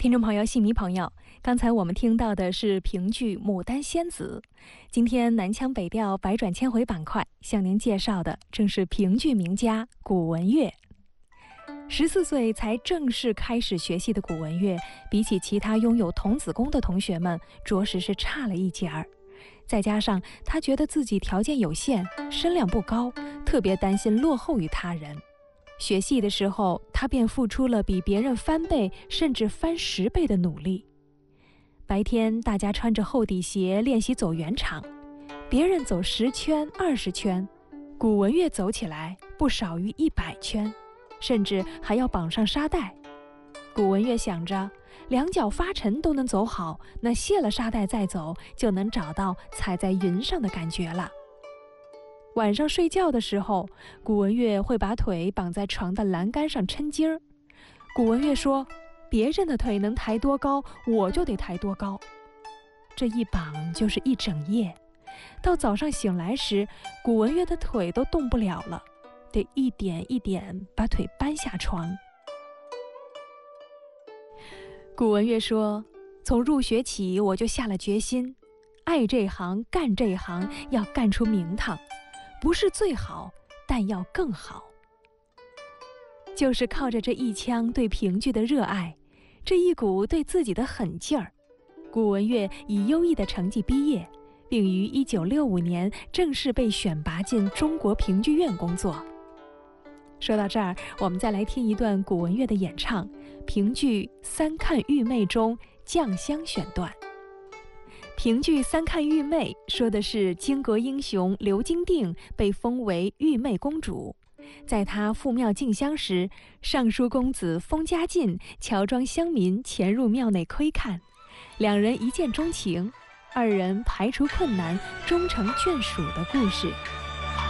听众朋友、戏迷朋友，刚才我们听到的是评剧《牡丹仙子》。今天南腔北调百转千回板块向您介绍的正是评剧名家古文乐。14岁才正式开始学戏的古文乐，比起其他拥有童子功的同学们，着实是差了一截儿。再加上他觉得自己条件有限，身量不高，特别担心落后于他人。学戏的时候，他便付出了比别人翻倍甚至翻10倍的努力。白天大家穿着厚底鞋练习走圆场，别人走10圈、20圈，古文乐走起来不少于100圈，甚至还要绑上沙带。古文乐想着2脚发沉都能走好，那卸了沙带再走，就能找到踩在云上的感觉了。晚上睡觉的时候，古文乐会把腿绑在床的栏杆上抻筋儿。古文乐说，别人的腿能抬多高，我就得抬多高。这一绑就是一整夜，到早上醒来时，古文乐的腿都动不了了，得一点一点把腿搬下床。古文乐说，从入学起我就下了决心，爱这行干这行，要干出名堂，不是最好，但要更好。就是靠着这一腔对评剧的热爱，这一股对自己的狠劲儿，古文乐以优异的成绩毕业，并于1965年正式被选拔进中国评剧院工作。说到这儿，我们再来听一段古文乐的演唱，评剧《三看玉妹》中酱香选段。评剧《三看玉妹》说的是巾帼英雄刘金定被封为玉妹公主，在她赴庙进香时，尚书公子封家进乔装乡民潜入庙内窥看，两人一见钟情，2人排除困难，终成眷属的故事。